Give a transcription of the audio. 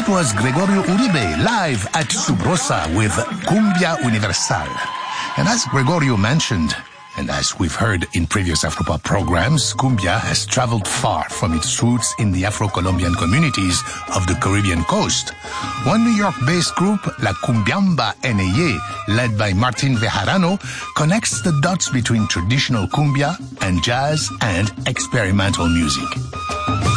That was Gregorio Uribe live at Subrosa with Cumbia Universal. And as Gregorio mentioned, and as we've heard in previous Afropop programs, cumbia has traveled far from its roots in the Afro-Colombian communities of the Caribbean coast. One New York-based group, La Cumbiamba N.A., led by Martin Bejarano, connects the dots between traditional cumbia and jazz and experimental music.